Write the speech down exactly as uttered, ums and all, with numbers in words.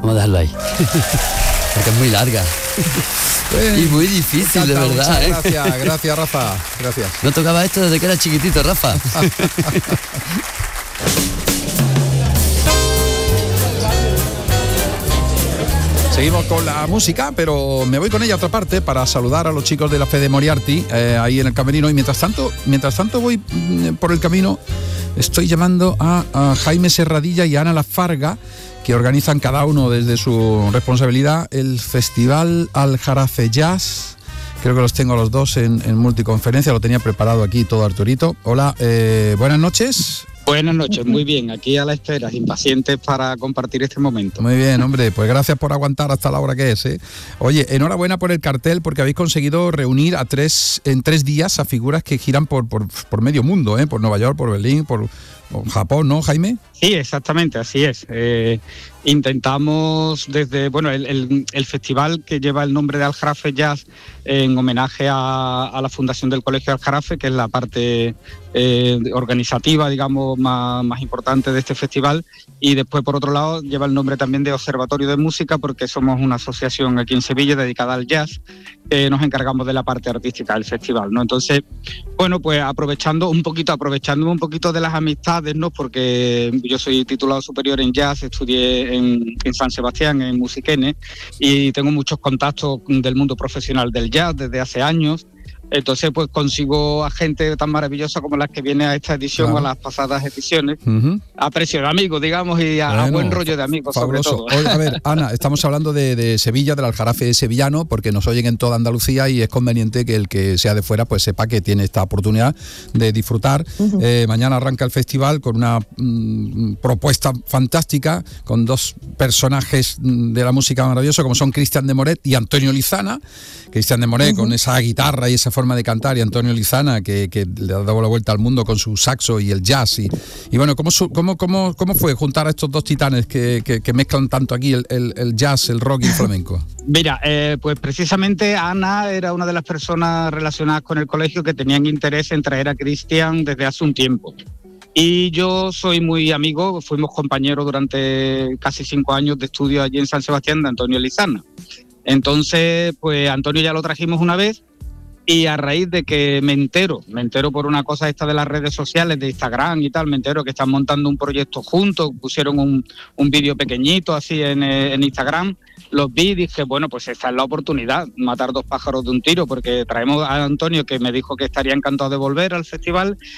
Vamos a dejarlo ahí. Porque es muy larga. Bueno, y muy difícil, de verdad. ¿eh? Gracias, gracias, Rafa. Gracias. No tocaba esto desde que era chiquitito, Rafa. Seguimos con la música, pero me voy con ella a otra parte para saludar a los chicos de la Fede Moriarty eh, ahí en el camerino. Y mientras tanto, mientras tanto voy mm, por el camino, estoy llamando a, a Jaime Serradilla y a Ana Lafarga, que organizan cada uno desde su responsabilidad el Festival Aljarafe Jazz. Creo que los tengo a los dos en, en multiconferencia, lo tenía preparado aquí todo Arturito. Hola, eh, buenas noches. Buenas noches, muy bien, aquí a la espera, impacientes para compartir este momento. Muy bien, hombre, pues gracias por aguantar hasta la hora que es, ¿eh? Oye, enhorabuena por el cartel, porque habéis conseguido reunir a tres en tres días a figuras que giran por, por, por medio mundo, ¿eh? Por Nueva York, por Berlín, por, por Japón, ¿no, Jaime? Sí, exactamente, así es. Eh, intentamos desde, bueno, el, el, el festival que lleva el nombre de Aljarafe Jazz en homenaje a, a la fundación del Colegio Aljarafe, que es la parte eh, organizativa, digamos, más, más importante de este festival, y después, por otro lado, lleva el nombre también de Observatorio de Música, porque somos una asociación aquí en Sevilla dedicada al jazz, que nos encargamos de la parte artística del festival, ¿no? Entonces, bueno, pues aprovechando un poquito, aprovechándome un poquito de las amistades, ¿no? Porque yo soy titulado superior en jazz, estudié en, en San Sebastián, en Musiquene, y tengo muchos contactos del mundo profesional del jazz desde hace años. Entonces, pues consigo a gente tan maravillosa como las que viene a esta edición, claro, o a las pasadas ediciones, uh-huh, a precio de amigos, digamos, y a, bueno, a buen rollo de amigos, fabuloso. Sobre todo. Oye, a ver, Ana, estamos hablando de, de Sevilla, del Aljarafe sevillano, porque nos oyen en toda Andalucía y es conveniente que el que sea de fuera pues sepa que tiene esta oportunidad de disfrutar. Uh-huh. Eh, mañana arranca el festival con una mm, propuesta fantástica, con dos personajes de la música maravillosa, como son Cristian de Moret y Antonio Lizana. Cristian de Moret, uh-huh, con esa guitarra y esa forma de cantar, y Antonio Lizana, que, que le ha dado la vuelta al mundo con su saxo y el jazz. Y, y bueno, ¿cómo, cómo, cómo, ¿cómo fue juntar a estos dos titanes que, que, que mezclan tanto aquí el, el, el jazz, el rock y el flamenco? Mira, eh, pues precisamente Ana era una de las personas relacionadas con el colegio que tenían interés en traer a Cristian desde hace un tiempo. Y yo soy muy amigo, fuimos compañeros durante casi cinco años de estudio allí en San Sebastián de Antonio Lizana. Entonces, pues Antonio ya lo trajimos una vez, y a raíz de que me entero, me entero por una cosa esta de las redes sociales, de Instagram y tal, me entero que están montando un proyecto juntos, pusieron un, un vídeo pequeñito así en, en Instagram, los vi y dije, bueno, pues esta es la oportunidad, matar dos pájaros de un tiro, porque traemos a Antonio, que me dijo que estaría encantado de volver al festival,